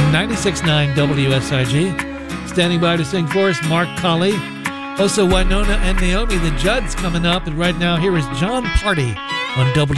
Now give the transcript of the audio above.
96.9 WSIG. Standing by to sing for us, Mark Colley. Also, Winona and Naomi, the Judds, coming up. And right now, here is John Party on WSIG.